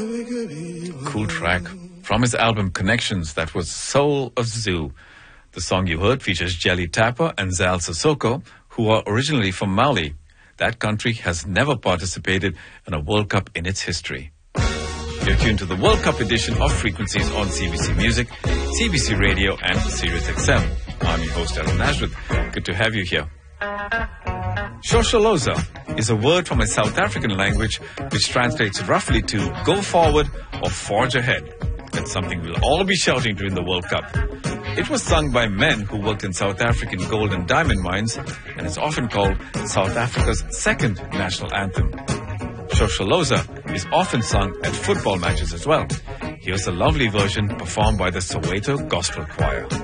Cool track from his album Connections. That was Soul of Zoo. The song you heard features Jelly Tapper and Zal Sissoko, who are originally from Mali. That country has never participated in a World Cup in its history. You're tuned to the World Cup edition of Frequencies on CBC Music, CBC Radio and Sirius XM. I'm your host, Aaron Nasrith. Good to have you here. Shosholoza is a word from a South African language which translates roughly to go forward or forge ahead. That's something we'll all be shouting during the World Cup. It was sung by men who worked in South African gold and diamond mines and is often called South Africa's second national anthem. Shosholoza is often sung at football matches as well. Here's a lovely version performed by the Soweto Gospel Choir.